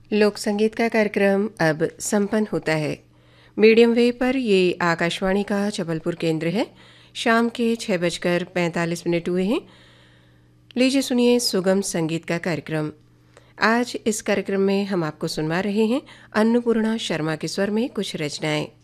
लोक संगीत का कार्यक्रम अब संपन्न होता है। मीडियम वेव पर ये आकाशवाणी का जबलपुर केंद्र है। शाम के 6:45 हुए हैं। लीजिए सुनिए सुगम संगीत का कार्यक्रम। आज इस कार्यक्रम में हम आपको सुनवा रहे हैं अन्नपूर्णा शर्मा के स्वर में कुछ रचनाएं।